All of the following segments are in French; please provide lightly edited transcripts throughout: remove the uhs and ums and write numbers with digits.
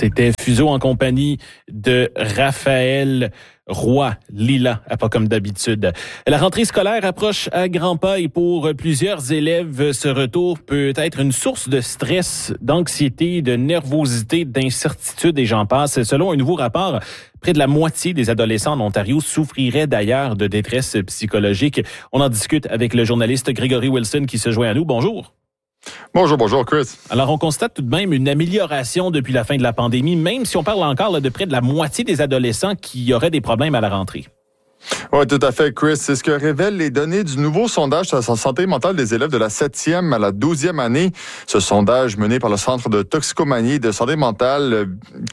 C'était Fuseau en compagnie de Raphaël Roy, Lila, pas comme d'habitude. La rentrée scolaire approche à grands pas et pour plusieurs élèves, ce retour peut être une source de stress, d'anxiété, de nervosité, d'incertitude et j'en passe. Selon un nouveau rapport, près de la moitié des adolescents en Ontario souffriraient d'ailleurs de détresse psychologique. On en discute avec le journaliste Grégory Wilson qui se joint à nous. Bonjour. Bonjour, Chris. Alors, on constate tout de même une amélioration depuis la fin de la pandémie, même si on parle encore de près de la moitié des adolescents qui auraient des problèmes à la rentrée. Oui, tout à fait, Chris. C'est ce que révèlent les données du nouveau sondage sur la santé mentale des élèves de la 7e à la 12e année. Ce sondage mené par le Centre de toxicomanie et de santé mentale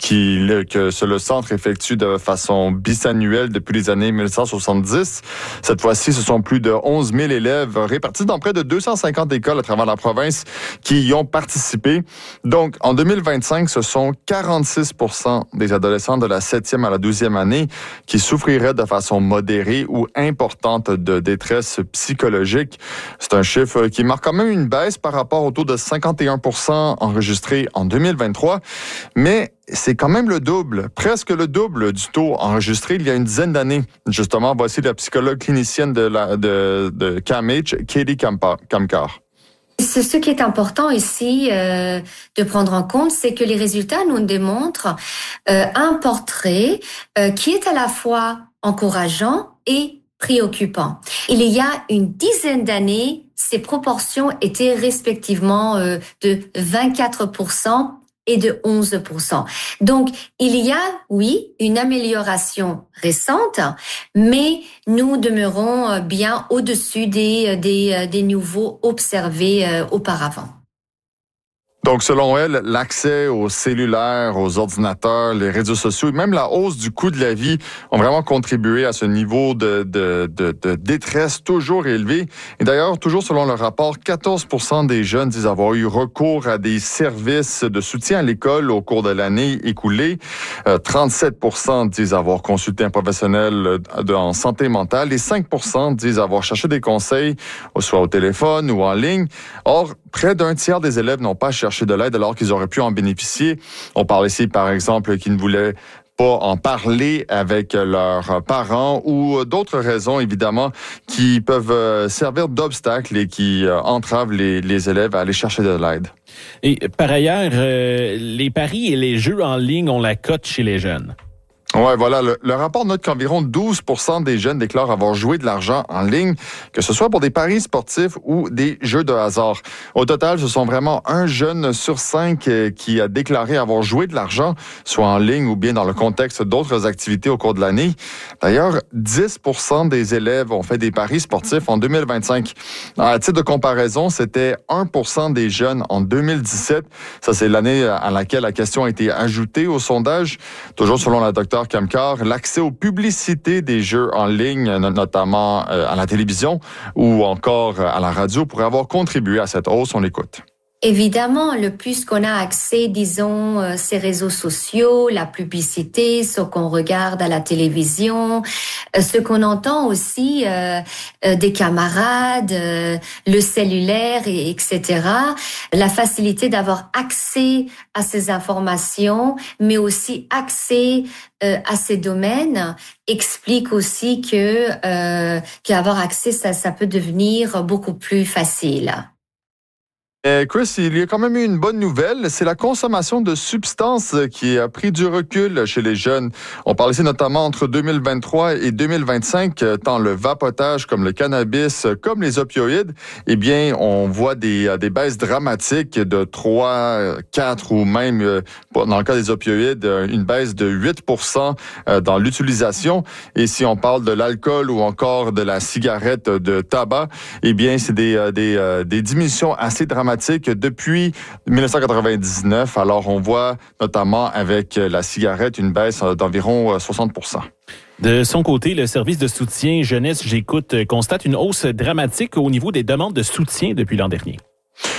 que le centre effectue de façon bisannuelle depuis les années 1970. Cette fois-ci, ce sont plus de 11 000 élèves répartis dans près de 250 écoles à travers la province qui y ont participé. Donc, en 2025, ce sont 46 % des adolescents de la 7e à la 12e année qui souffriraient de façon modérée ou importante de détresse psychologique. C'est un chiffre qui marque quand même une baisse par rapport au taux de 51 % enregistré en 2023, mais c'est quand même le double, presque le double du taux enregistré il y a une dizaine d'années. Justement, voici la psychologue clinicienne de CAMH, Katie Kamkar. Ce qui est important ici de prendre en compte, c'est que les résultats nous démontrent un portrait qui est à la fois encourageant et préoccupant. Il y a une dizaine d'années, ces proportions étaient respectivement de 24% et de 11%. Donc, il y a, oui, une amélioration récente, mais nous demeurons bien au-dessus des niveaux observés auparavant. Donc, selon elle, l'accès aux cellulaires, aux ordinateurs, les réseaux sociaux et même la hausse du coût de la vie ont vraiment contribué à ce niveau de détresse toujours élevé. Et d'ailleurs, toujours selon le rapport, 14 % des jeunes disent avoir eu recours à des services de soutien à l'école au cours de l'année écoulée. 37 % disent avoir consulté un professionnel en santé mentale et 5 % disent avoir cherché des conseils, soit au téléphone ou en ligne. Or, près d'un tiers des élèves n'ont pas cherché de l'aide alors qu'ils auraient pu en bénéficier. On parle ici, par exemple, qu'ils ne voulaient pas en parler avec leurs parents ou d'autres raisons, évidemment, qui peuvent servir d'obstacle et qui entravent les élèves à aller chercher de l'aide. Et par ailleurs, les paris et les jeux en ligne ont la cote chez les jeunes. Ouais, voilà. Le rapport note qu'environ 12 % des jeunes déclarent avoir joué de l'argent en ligne, que ce soit pour des paris sportifs ou des jeux de hasard. Au total, ce sont vraiment un jeune sur 5 qui a déclaré avoir joué de l'argent, soit en ligne ou bien dans le contexte d'autres activités au cours de l'année. D'ailleurs, 10 % des élèves ont fait des paris sportifs en 2025. À titre de comparaison, c'était 1 % des jeunes en 2017. Ça, c'est l'année à laquelle la question a été ajoutée au sondage. Toujours selon la docteure Kamkar, l'accès aux publicités des jeux en ligne, notamment à la télévision ou encore à la radio, pourrait avoir contribué à cette hausse. On l'écoute. Évidemment, le plus qu'on a accès, disons, ces réseaux sociaux, la publicité, ce qu'on regarde à la télévision, ce qu'on entend aussi des camarades, le cellulaire, etc. La facilité d'avoir accès à ces informations, mais aussi accès à ces domaines explique aussi qu'avoir accès, ça peut devenir beaucoup plus facile. Chris, il y a quand même eu une bonne nouvelle, c'est la consommation de substances qui a pris du recul chez les jeunes. On parle ici notamment entre 2023 et 2025, tant le vapotage comme le cannabis, comme les opioïdes, eh bien, on voit des baisses dramatiques de 3, 4 ou même, dans le cas des opioïdes, une baisse de 8 % dans l'utilisation. Et si on parle de l'alcool ou encore de la cigarette de tabac, eh bien, c'est des diminutions assez dramatiques depuis 1999. Alors, on voit notamment avec la cigarette une baisse d'environ 60 %. De son côté, le service de soutien Jeunesse J'écoute constate une hausse dramatique au niveau des demandes de soutien depuis l'an dernier.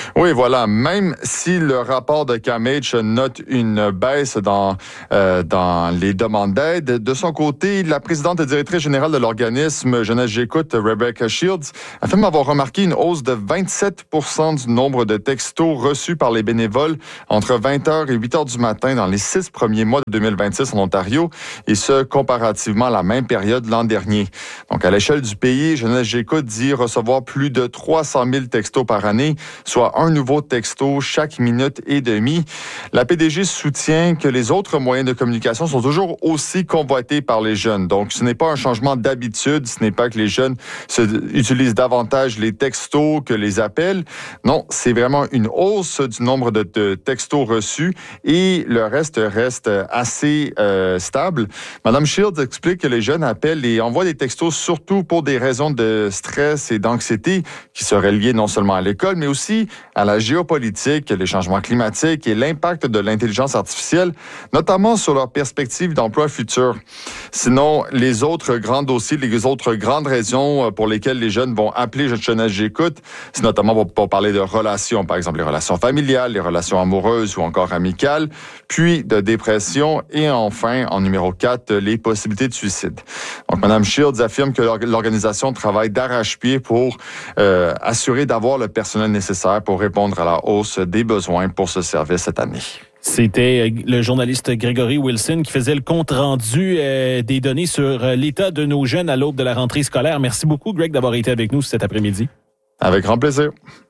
Oui, voilà. Même si le rapport de CAMH note une baisse dans les demandes d'aide, de son côté, la présidente et directrice générale de l'organisme Jeunesse J'écoute, Rebecca Shields, affirme avoir remarqué une hausse de 27% du nombre de textos reçus par les bénévoles entre 20h et 8h du matin dans les 6 premiers mois de 2026 en Ontario, et ce, comparativement à la même période l'an dernier. Donc, à l'échelle du pays, Jeunesse J'écoute dit recevoir plus de 300 000 textos par année, soit un nouveau texto chaque minute et demie. La PDG soutient que les autres moyens de communication sont toujours aussi convoités par les jeunes. Donc, ce n'est pas un changement d'habitude, ce n'est pas que les jeunes utilisent davantage les textos que les appels. Non, c'est vraiment une hausse du nombre de textos reçus et le reste assez stable. Madame Shields explique que les jeunes appellent et envoient des textos surtout pour des raisons de stress et d'anxiété qui seraient liées non seulement à l'école, mais aussi à la géopolitique, les changements climatiques et l'impact de l'intelligence artificielle, notamment sur leurs perspectives d'emploi futur. Sinon, les autres grands dossiers, les autres grandes raisons pour lesquelles les jeunes vont appeler Jeunesse J'écoute, c'est notamment pour parler de relations, par exemple les relations familiales, les relations amoureuses ou encore amicales, puis de dépression et enfin, en numéro 4, les possibilités de suicide. Donc, Mme Shields affirme que l'organisation travaille d'arrache-pied pour assurer d'avoir le personnel nécessaire pour répondre à la hausse des besoins pour ce service cette année. C'était le journaliste Gregory Wilson qui faisait le compte-rendu des données sur l'état de nos jeunes à l'aube de la rentrée scolaire. Merci beaucoup, Greg, d'avoir été avec nous cet après-midi. Avec grand plaisir.